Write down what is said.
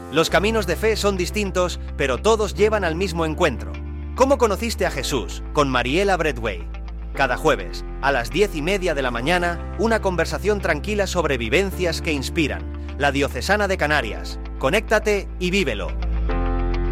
Los caminos de fe son distintos, pero todos llevan al mismo encuentro. ¿Cómo conociste a Jesús? Con Mariela Bradway. Cada jueves, a las 10:30 de la mañana, una conversación tranquila sobre vivencias que inspiran. La Diocesana de Canarias. Conéctate y vívelo.